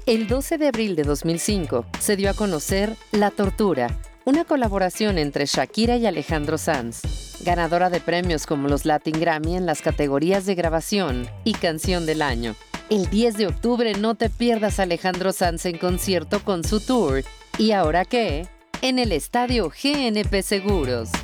El 12 de abril de 2005 se dio a conocer La Tortura, una colaboración entre Shakira y Alejandro Sanz, ganadora de premios como los Latin Grammy en las categorías de grabación y canción del año. El 10 de octubre no te pierdas a Alejandro Sanz en concierto con su tour ¿Y ahora qué? En el Estadio GNP Seguros.